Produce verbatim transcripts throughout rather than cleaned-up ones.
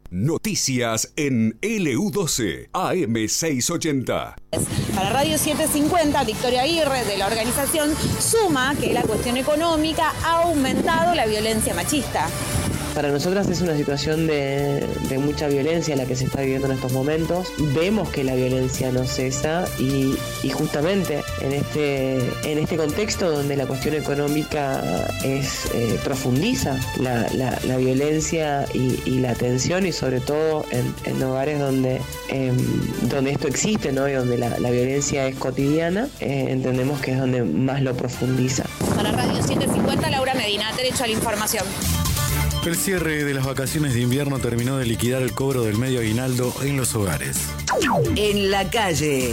Noticias en L U doce, A M seiscientos ochenta. Para Radio setecientos cincuenta, Victoria Aguirre, de la organización, suma que la cuestión económica ha aumentado la violencia machista. Para nosotras es una situación de, de mucha violencia la que se está viviendo en estos momentos. Vemos que la violencia no cesa y, y justamente en este, en este contexto donde la cuestión económica es, eh, profundiza la, la, la violencia y, y la tensión, y sobre todo en, en hogares donde, eh, donde esto existe, ¿no? Y donde la, la violencia es cotidiana, eh, entendemos que es donde más lo profundiza. Para Radio setecientos cincuenta, Laura Medina, Derecho a la Información. El cierre de las vacaciones de invierno terminó de liquidar el cobro del medio aguinaldo en los hogares. En la calle.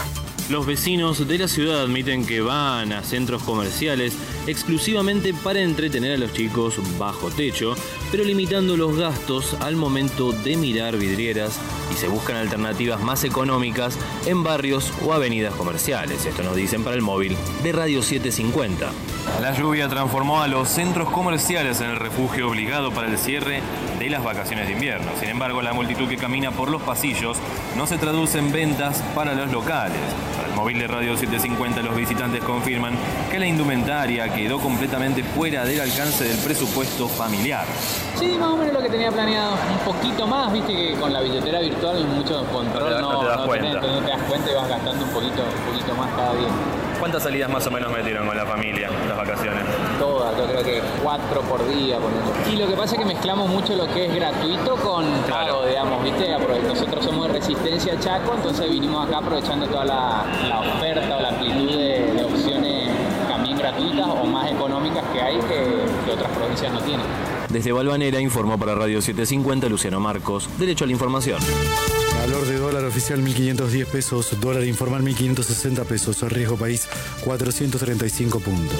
Los vecinos de la ciudad admiten que van a centros comerciales exclusivamente para entretener a los chicos bajo techo, pero limitando los gastos al momento de mirar vidrieras, y se buscan alternativas más económicas en barrios o avenidas comerciales. Esto nos dicen para el móvil de Radio setecientos cincuenta. La lluvia transformó a los centros comerciales en el refugio obligado para el cierre de las vacaciones de invierno. Sin embargo, la multitud que camina por los pasillos no se traduce en ventas para los locales. Para el móvil de Radio setecientos cincuenta, los visitantes confirman que la indumentaria quedó completamente fuera del alcance del presupuesto familiar. Sí, más o menos lo que tenía planeado. Un poquito más, viste que con la billetera virtual mucho control no, no te das no, cuenta. Tenés, no te das cuenta y vas gastando un poquito, un poquito más cada día. ¿Cuántas salidas más o menos metieron con la familia las vacaciones? Todas, yo creo que cuatro por día. Por y lo que pasa es que mezclamos mucho lo que es gratuito con Claro. pago, digamos, ¿viste? Nosotros somos de Resistencia Chaco, entonces vinimos acá aprovechando toda la, la oferta o la amplitud de, de opciones también gratuitas o más económicas que hay que, que otras provincias no tienen. Desde Balvanera informó para Radio setecientos cincuenta Luciano Marcos, Derecho a la Información. Valor de dólar oficial mil quinientos diez pesos, dólar informal mil quinientos sesenta pesos, riesgo país cuatrocientos treinta y cinco puntos.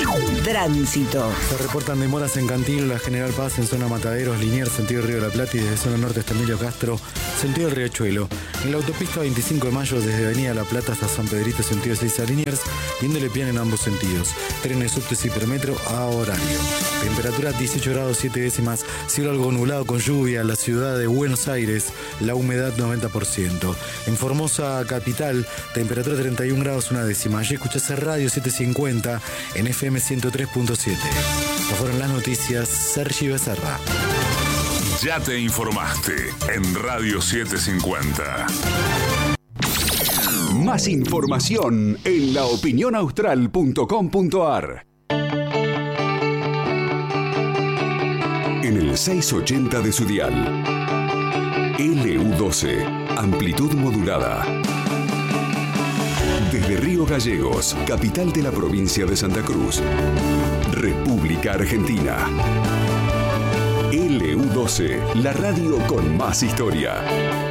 Tránsito. Se reportan demoras en Cantil, la General Paz en zona Mataderos, Liniers, sentido Río de la Plata, y desde zona norte hasta Emilio Castro, sentido el Riachuelo. En la autopista veinticinco de mayo desde Avenida La Plata hasta San Pedrito, sentido seis a Liniers, y en Delepiane en ambos sentidos. Trenes, subtes y hipermetro a horario. Temperatura dieciocho grados siete décimas, cielo algo nublado con lluvia, la ciudad de Buenos Aires, la humedad noventa por ciento. En Formosa capital, temperatura treinta y un grados una décima. Allí escuchás Radio setecientos cincuenta en F M ciento tres punto siete. Estas fueron las noticias. Sergi Becerra. Ya te informaste en Radio setecientos cincuenta. Más información en la opinión austral punto com punto a r. En el seiscientos ochenta de su dial. L U doce, amplitud modulada. Desde Río Gallegos, capital de la provincia de Santa Cruz, República Argentina. L U doce, la radio con más historia.